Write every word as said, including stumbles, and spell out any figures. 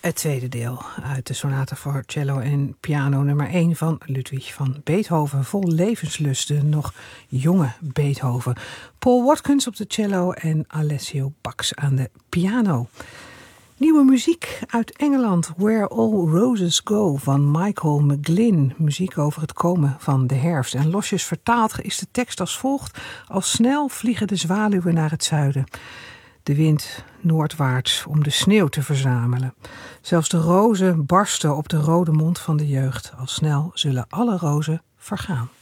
Het tweede deel uit de sonate voor cello en piano nummer één van Ludwig van Beethoven. Vol levenslust, de nog jonge Beethoven. Paul Watkins op de cello en Alessio Bax aan de piano. Nieuwe muziek uit Engeland, Where All Roses Go van Michael McGlynn. Muziek over het komen van de herfst. En losjes vertaald is de tekst als volgt. Al snel vliegen de zwaluwen naar het zuiden. De wind noordwaarts om de sneeuw te verzamelen. Zelfs de rozen barsten op de rode mond van de jeugd. Al snel zullen alle rozen vergaan.